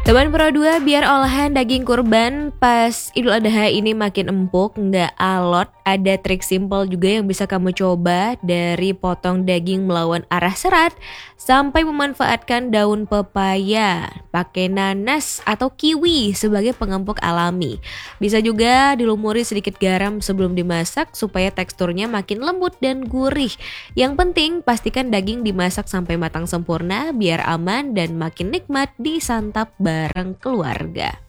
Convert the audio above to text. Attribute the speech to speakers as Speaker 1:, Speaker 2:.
Speaker 1: Teman Pro 2, biar olahan daging kurban pas Idul Adha ini makin empuk, nggak alot, ada trik simpel juga yang bisa kamu coba, dari potong daging melawan arah serat sampai memanfaatkan daun pepaya, pakai nanas atau kiwi sebagai pengempuk alami. Bisa juga dilumuri sedikit garam sebelum dimasak supaya teksturnya makin lembut dan gurih. Yang penting pastikan daging dimasak sampai matang sempurna biar aman dan makin nikmat disantap bareng keluarga.